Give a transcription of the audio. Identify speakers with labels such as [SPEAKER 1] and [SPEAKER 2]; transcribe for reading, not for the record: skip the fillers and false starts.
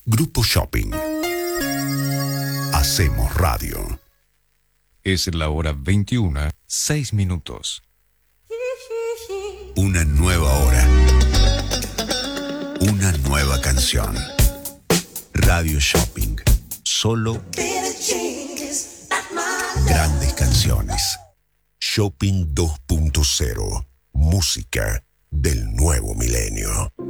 [SPEAKER 1] Grupo Shopping. Hacemos radio.
[SPEAKER 2] Es la hora 21, 6 minutos.
[SPEAKER 1] Una nueva hora. Una nueva canción. Radio Shopping. Solo grandes canciones. Shopping 2.0. Música del nuevo milenio.